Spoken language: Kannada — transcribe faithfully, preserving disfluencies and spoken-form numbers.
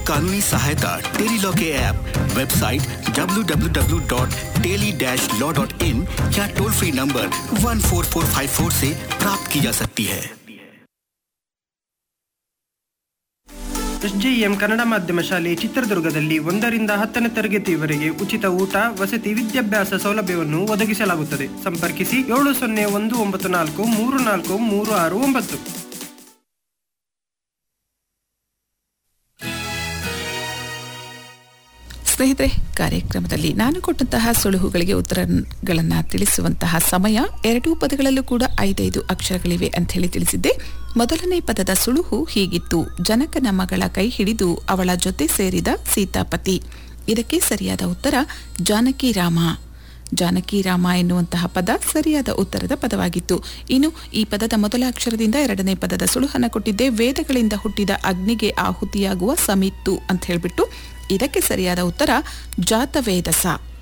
कानूनी सहायता टेली लॉ के app, website W W W dot tele dash law dot in या toll free number one four four five four से प्राप्त की जा सकती है। ಎಸ್ಜೆಎಂ ಕನ್ನಡ ಮಾಧ್ಯಮ ಶಾಲೆ ಚಿತ್ರದುರ್ಗದಲ್ಲಿ ಒಂದರಿಂದ ಹತ್ತನೇ ತರಗತಿಯವರೆಗೆ ಉಚಿತ ಊಟ, ವಸತಿ, ವಿದ್ಯಾಭ್ಯಾಸ ಸೌಲಭ್ಯವನ್ನು ಒದಗಿಸಲಾಗುತ್ತದೆ. ಸಂಪರ್ಕಿಸಿ ಏಳು ಸೊನ್ನೆ ಒಂದು ಒಂಬತ್ತು ನಾಲ್ಕು ಮೂರು ನಾಲ್ಕು ಮೂರು ಆರು ಒಂಬತ್ತು. ಸ್ನೇಹಿತರೆ, ಕಾರ್ಯಕ್ರಮದಲ್ಲಿ ನಾನು ಕೊಟ್ಟಂತಹ ಸುಳುಹುಗಳಿಗೆ ಉತ್ತರಗಳನ್ನು ತಿಳಿಸುವಂತಹ ಸಮಯ. ಎರಡೂ ಪದಗಳಲ್ಲೂ ಕೂಡ ಐದೈದು ಅಕ್ಷರಗಳಿವೆ ಅಂತ ಹೇಳಿ ತಿಳಿಸಿದ್ದೆ. ಮೊದಲನೇ ಪದದ ಸುಳುಹು ಹೀಗಿತ್ತು: ಜನಕನ ಮಗಳ ಕೈ ಹಿಡಿದು ಅವಳ ಜೊತೆ ಸೇರಿದ ಸೀತಾಪತಿ. ಇದಕ್ಕೆ ಸರಿಯಾದ ಉತ್ತರ ಜಾನಕಿ ರಾಮ. ಜಾನಕಿ ರಾಮ ಎನ್ನುವಂತಹ ಪದ ಸರಿಯಾದ ಉತ್ತರದ ಪದವಾಗಿತ್ತು. ಇನ್ನು ಈ ಪದದ ಮೊದಲ ಅಕ್ಷರದಿಂದ ಎರಡನೇ ಪದದ ಸುಳುಹನ್ನು ಕೊಟ್ಟಿದ್ದೆ. ವೇದಗಳಿಂದ ಹುಟ್ಟಿದ ಅಗ್ನಿಗೆ ಆಹುತಿಯಾಗುವ ಸಮಿತ್ತು ಅಂತ ಹೇಳಿಬಿಟ್ಟು. ಇದಕ್ಕೆ ಸರಿಯಾದ ಉತ್ತರ ಜಾತವೇದಸ.